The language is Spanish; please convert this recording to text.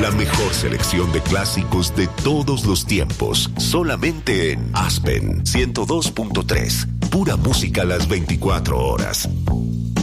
La mejor selección de clásicos de todos los tiempos, solamente en Aspen 102.3. Pura música a las 24 horas.